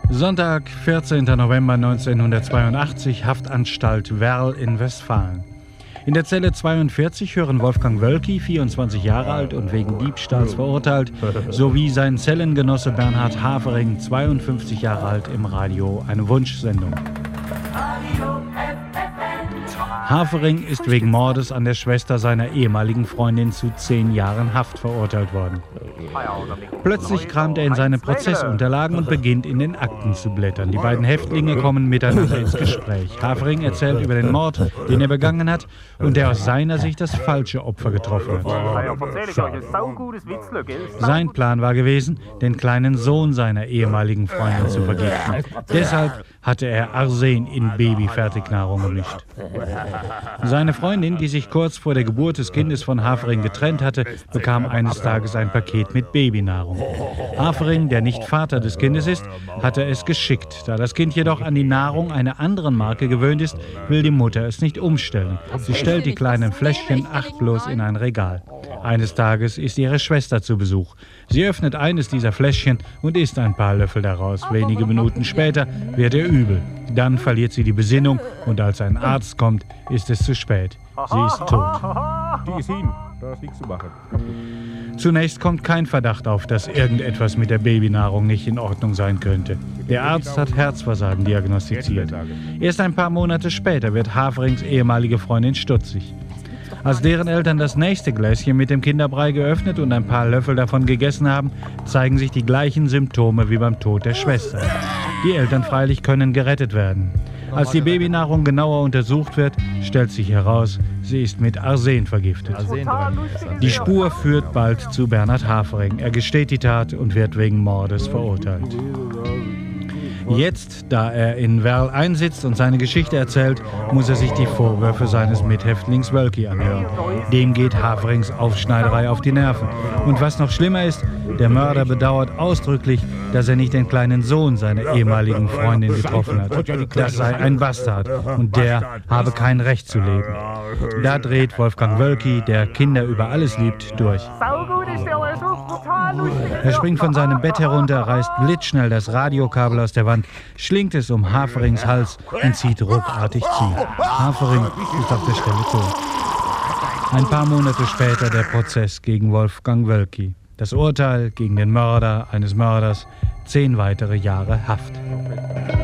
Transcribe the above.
Sonntag, 14. November 1982, Haftanstalt Werl in Westfalen. In der Zelle 42 hören Wolfgang Wölki, 24 Jahre alt und wegen Diebstahls verurteilt, sowie sein Zellengenosse Bernhard Havering, 52 Jahre alt, im Radio eine Wunschsendung. Havering ist wegen Mordes an der Schwester seiner ehemaligen Freundin zu 10 Jahren Haft verurteilt worden. Plötzlich kramt er in seine Prozessunterlagen und beginnt in den Akten zu blättern. Die beiden Häftlinge kommen miteinander ins Gespräch. Havering erzählt über den Mord, den er begangen hat und der aus seiner Sicht das falsche Opfer getroffen hat. Sein Plan war gewesen, den kleinen Sohn seiner ehemaligen Freundin zu vergiften. Deshalb hatte er Arsen in Babyfertignahrung gemischt. Seine Freundin, die sich kurz vor der Geburt des Kindes von Havering getrennt hatte, bekam eines Tages ein Paket mit Babynahrung. Havering, der nicht Vater des Kindes ist, hatte es geschickt. Da das Kind jedoch an die Nahrung einer anderen Marke gewöhnt ist, will die Mutter es nicht umstellen. Sie stellt die kleinen Fläschchen achtlos in ein Regal. Eines Tages ist ihre Schwester zu Besuch. Sie öffnet eines dieser Fläschchen und isst ein paar Löffel daraus. Wenige Minuten später wird ihr übel. Dann verliert sie die Besinnung und als ein Arzt kommt, ist es zu spät. Sie ist tot. Die ist hin, da ist nichts zu machen. Zunächst kommt kein Verdacht auf, dass irgendetwas mit der Babynahrung nicht in Ordnung sein könnte. Der Arzt hat Herzversagen diagnostiziert. Erst ein paar Monate später wird Haverings ehemalige Freundin stutzig. Als deren Eltern das nächste Gläschen mit dem Kinderbrei geöffnet und ein paar Löffel davon gegessen haben, zeigen sich die gleichen Symptome wie beim Tod der Schwester. Die Eltern freilich können gerettet werden. Als die Babynahrung genauer untersucht wird, stellt sich heraus, sie ist mit Arsen vergiftet. Die Spur führt bald zu Bernhard Havering. Er gesteht die Tat und wird wegen Mordes verurteilt. Jetzt, da er in Werl einsitzt und seine Geschichte erzählt, muss er sich die Vorwürfe seines Mithäftlings Wölki anhören. Dem geht Haverings Aufschneiderei auf die Nerven. Und was noch schlimmer ist, der Mörder bedauert ausdrücklich, dass er nicht den kleinen Sohn seiner ehemaligen Freundin getroffen hat. Das sei ein Bastard und der habe kein Recht zu leben. Da dreht Wolfgang Wölki, der Kinder über alles liebt, durch. Er springt von seinem Bett herunter, reißt blitzschnell das Radiokabel aus der Wand, schlingt es um Haverings Hals und zieht ruckartig zu. Havering ist auf der Stelle tot. Ein paar Monate später der Prozess gegen Wolfgang Wölki. Das Urteil gegen den Mörder eines Mörders, 10 weitere Jahre Haft.